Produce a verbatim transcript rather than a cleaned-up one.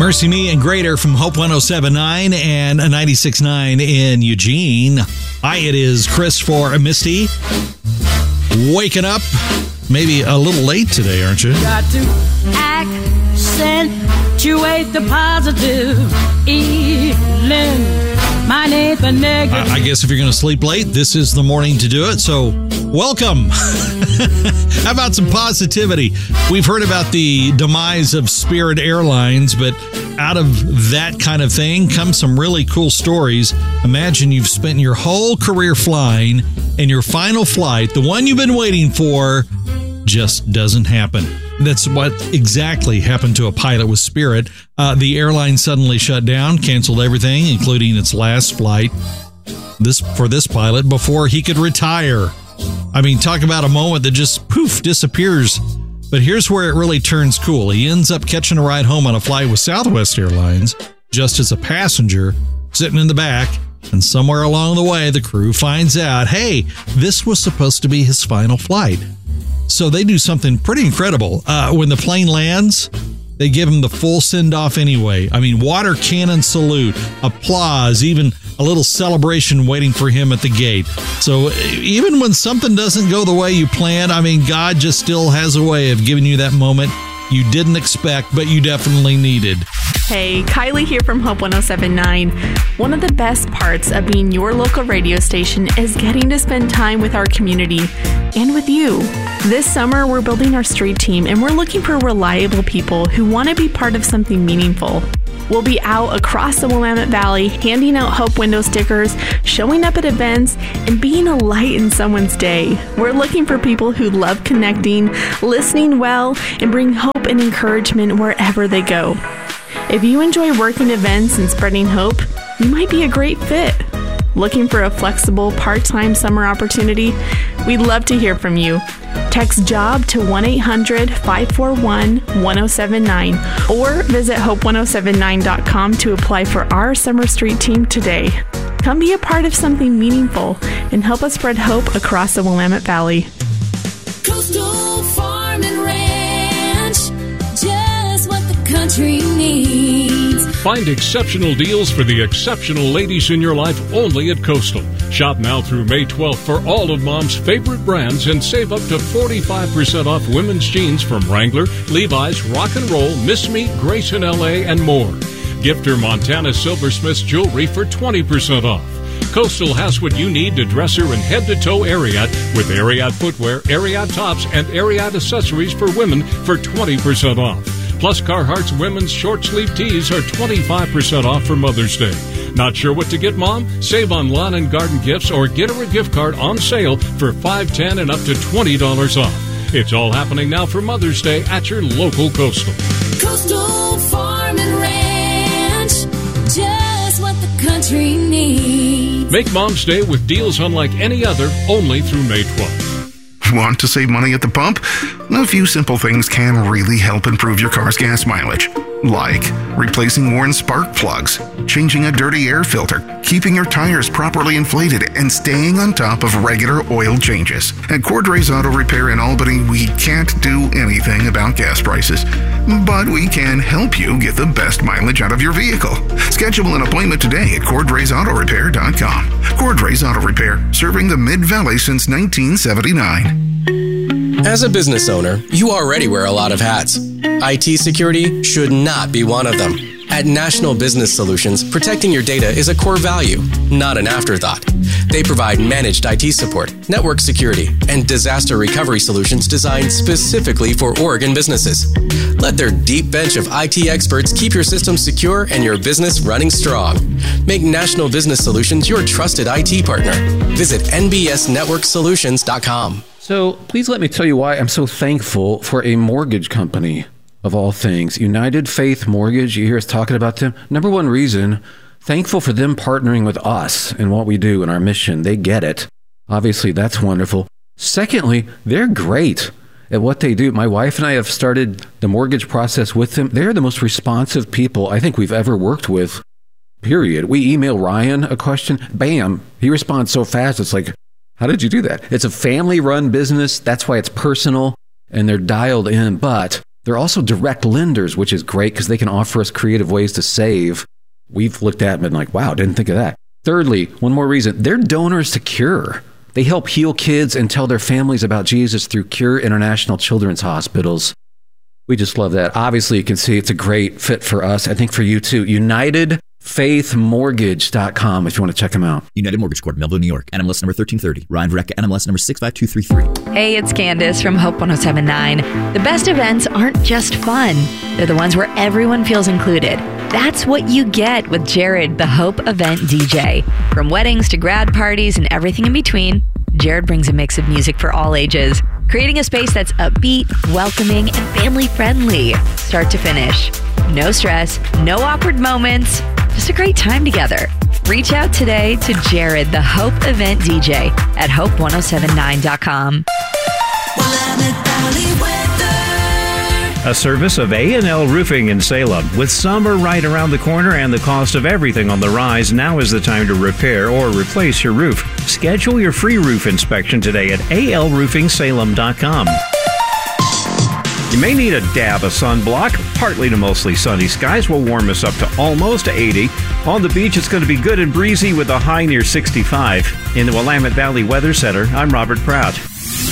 Mercy Me and Greater from Hope one oh seven point nine and ninety-six point nine in Eugene. Hi, it is Chris for Misty. Waking up, maybe a little late today, aren't you? Got to accentuate the positive evening. Mine ain't the negative. I, I guess if you're going to sleep late, this is the morning to do it. So, welcome. How about some positivity? We've heard about the demise of Spirit Airlines, but out of that kind of thing comes some really cool stories. Imagine you've spent your whole career flying, and your final flight, the one you've been waiting for, just doesn't happen. That's what exactly happened to a pilot with Spirit. Uh, the airline suddenly shut down, canceled everything, including its last flight this for this pilot before he could retire. I mean, talk about a moment that just poof disappears. But here's where it really turns cool. He ends up catching a ride home on a flight with Southwest Airlines, just as a passenger, sitting in the back. And somewhere along the way, the crew finds out, hey, this was supposed to be his final flight. So they do something pretty incredible. Uh, when the plane lands, they give him the full send-off anyway. I mean, water cannon salute, applause, even a little celebration waiting for him at the gate. So even when something doesn't go the way you planned, I mean, God just still has a way of giving you that moment you didn't expect, but you definitely needed. Hey, Kylie here from Hope one oh seven point nine. One of the best parts of being your local radio station is getting to spend time with our community and with you. This summer, we're building our street team, and we're looking for reliable people who want to be part of something meaningful. We'll be out across the Willamette Valley, handing out Hope window stickers, showing up at events, and being a light in someone's day. We're looking for people who love connecting, listening well, and bring hope and encouragement wherever they go. If you enjoy working events and spreading hope, you might be a great fit. Looking for a flexible part-time summer opportunity? We'd love to hear from you. Text JOB to one eight hundred five four one one oh seven nine or visit hope one oh seven nine dot com to apply for our Summer Street team today. Come be a part of something meaningful and help us spread hope across the Willamette Valley. Coastal Farm and Ranch, just what the country needs. Find exceptional deals for the exceptional ladies in your life only at Coastal. Shop now through May twelfth for all of Mom's favorite brands and save up to forty-five percent off women's jeans from Wrangler, Levi's, Rock and Roll, Miss Me, Grayson L A, and more. Gift her Montana Silversmith's jewelry for twenty percent off. Coastal has what you need to dress her in head-to-toe Ariat with Ariat footwear, Ariat tops, and Ariat accessories for women for twenty percent off. Plus, Carhartt's women's short-sleeve tees are twenty-five percent off for Mother's Day. Not sure what to get Mom? Save on lawn and garden gifts or get her a gift card on sale for five dollars, ten dollars, and up to twenty dollars off. It's all happening now for Mother's Day at your local Coastal. Coastal Farm and Ranch, just what the country needs. Make Mom's Day with deals unlike any other, only through May twelfth. Want to save money at the pump? A few simple things can really help improve your car's gas mileage. Like replacing worn spark plugs, changing a dirty air filter, keeping your tires properly inflated, and staying on top of regular oil changes. At Cordray's Auto Repair in Albany, we can't do anything about gas prices, but we can help you get the best mileage out of your vehicle. Schedule an appointment today at Cordrays Auto Repair dot com. Cordrays Auto Repair, serving the Mid-Valley since nineteen seventy-nine. As a business owner, you already wear a lot of hats. I T security should not be one of them. At National Business Solutions, protecting your data is a core value, not an afterthought. They provide managed I T support, network security, and disaster recovery solutions designed specifically for Oregon businesses. Let their deep bench of I T experts keep your systems secure and your business running strong. Make National Business Solutions your trusted I T partner. Visit N B S network solutions dot com. So please let me tell you why I'm so thankful for a mortgage company, of all things. United Faith Mortgage, you hear us talking about them. Number one reason, thankful for them partnering with us in what we do and our mission. They get it. Obviously, that's wonderful. Secondly, they're great at what they do. My wife and I have started the mortgage process with them. They're the most responsive people I think we've ever worked with, period. We email Ryan a question, bam, he responds so fast. It's like, how did you do that? It's a family-run business. That's why it's personal, and they're dialed in. But They're also direct lenders, which is great because they can offer us creative ways to save. We've looked at them and like, wow, didn't think of that. Thirdly, one more reason, they're donors to Cure. They help heal kids and tell their families about Jesus through Cure International Children's Hospitals. We just love that. Obviously, you can see it's a great fit for us. I think for you too. United Faith Mortgage dot com if you want to check them out. United Mortgage Corp, Melville, New York. N M L S number thirteen thirty. Ryan Verrecka, N M L S number six five two three three. Hey, it's Candace from Hope one oh seven point nine. The best events aren't just fun. They're the ones where everyone feels included. That's what you get with Jared, the Hope event D J. From weddings to grad parties and everything in between, Jared brings a mix of music for all ages, creating a space that's upbeat, welcoming, and family-friendly, start to finish. No stress, no awkward moments, just a great time together. Reach out today to Jared, the Hope event D J at hope one oh seven nine dot com. A service of A and L Roofing in Salem. With summer right around the corner and the cost of everything on the rise, now is the time to repair or replace your roof. Schedule your free roof inspection today at A L roofing salem dot com. You may need a dab of sunblock. Partly to mostly sunny skies will warm us up to almost eighty. On the beach, it's going to be good and breezy with a high near sixty-five. In the Willamette Valley Weather Center, I'm Robert Prout.